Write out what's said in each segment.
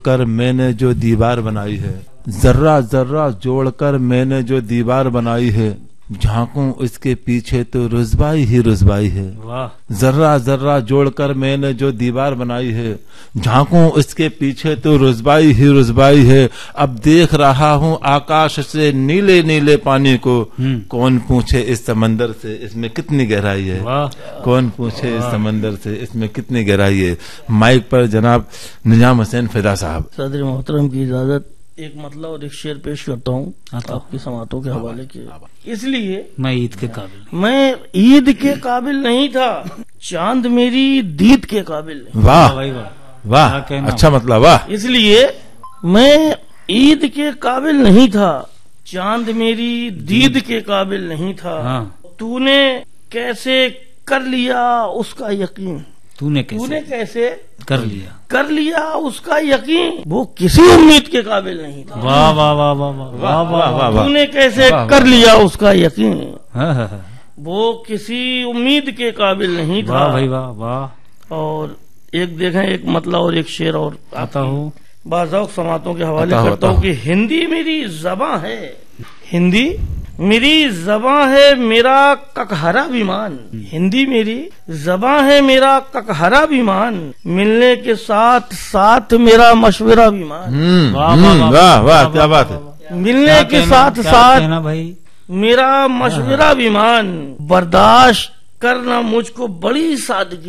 کر میں نے جو دیوار بنائی ہے، ذرہ ذرہ جوڑ کر میں نے جو دیوار بنائی ہے، جھانکوں اس کے پیچھے تو رسوائی ہی رسوائی ہے۔ ذرہ ذرہ جوڑ کر میں نے جو دیوار بنائی ہے، جھانکوں اس کے پیچھے تو رسوائی ہی رسوائی ہے۔ اب دیکھ رہا ہوں آکاش سے نیلے نیلے پانی کو، کون پوچھے اس سمندر سے اس میں کتنی گہرائی ہے، کون پوچھے اس سمندر سے اس میں کتنی گہرائی ہے۔ مائک پر جناب نظام حسین فدا صاحب۔ صدر محترم کی اجازت، ایک مطلب اور ایک شعر پیش کرتا ہوں آپ کی سماعتوں کے حوالے کے۔ اس لیے میں عید کے قابل میں عید کے قابل نہیں تھا، چاند میری دید کے قابل نہیں۔ واہ واہ، اچھا مطلب، واہ۔ اس لیے میں عید کے قابل نہیں تھا، چاند میری دید کے قابل نہیں تھا۔ تو نے کیسے کر لیا اس کا یقین، تو نے کیسے کر لیا اس کا یقین، وہ کسی امید کے قابل نہیں تھا۔ واہ واہ واہ واہ واہ واہ واہ تو نے کیسے کر لیا اس کا یقین، وہ کسی امید کے قابل نہیں تھا۔ واہ بھائی واہ واہ۔ اور ایک دیکھیں، ایک مطلب اور ایک شعر اور آتا ہوں، بعض سماعتوں کے حوالے کرتا ہوں کہ ہندی میری زباں ہے، ہندی میری زباں ہے میرا ککہرا بیمان، ہندی میری زباں ہے میرا ککہرا بیمان، ملنے کے ساتھ ساتھ میرا مشورہ بیمان۔ واہ واہ، کیا بات ہے۔ ملنے کے ساتھ ساتھ میرا مشورہ بیمان، برداشت کرنا مجھ کو بڑی سادگی،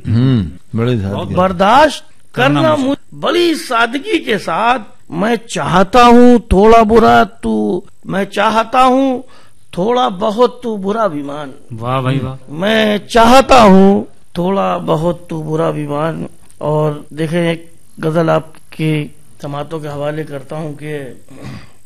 برداشت کرنا مجھ بڑی سادگی کے ساتھ، میں چاہتا ہوں تھوڑا برا تو، میں چاہتا ہوں تھوڑا بہت تو برا بیمان۔ واہ بھائی واہ۔ میں چاہتا ہوں تھوڑا بہت تو برا بیمان۔ اور دیکھیں، ایک غزل آپ کی سماعتوں کے حوالے کرتا ہوں کہ